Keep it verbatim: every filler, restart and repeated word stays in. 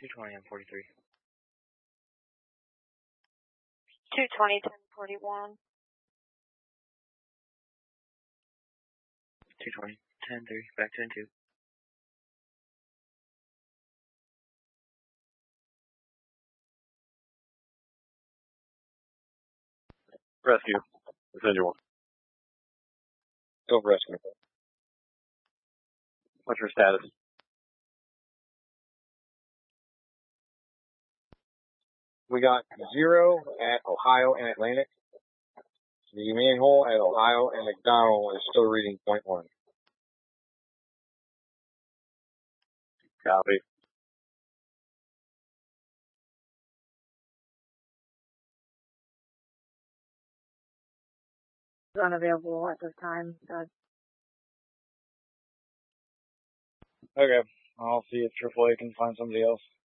two twenty on forty-three. two twenty, ten forty-one. two twenty, ten three, back ten two. Rescue. Send you one. Go for rescue. What's your status? We got zero at Ohio and Atlantic. The manhole at Ohio and McDonald is still reading point one. Copy. Is unavailable at this time. So. Okay. I'll see if triple A can find somebody else.